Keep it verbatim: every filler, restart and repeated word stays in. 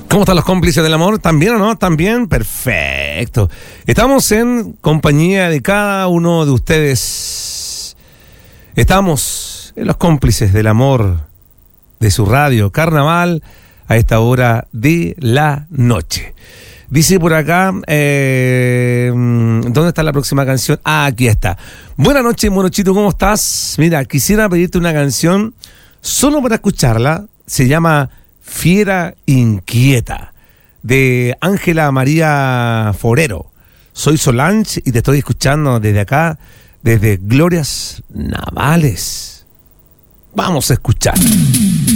¿Cómo están los cómplices del amor? ¿También o no? ¿También? Perfecto. Estamos en compañía de cada uno de ustedes. Estamos en los cómplices del amor de su radio Carnaval a esta hora de la noche. Dice por acá, eh, ¿dónde está la próxima canción? Ah, aquí está. Buenas noches, Morochito, ¿cómo estás? Mira, quisiera pedirte una canción solo para escucharla. Se llama Fiera Inquieta, de Ángela María Forero. Soy Solange y te estoy escuchando desde acá, desde Glorias Navales. Vamos a escuchar.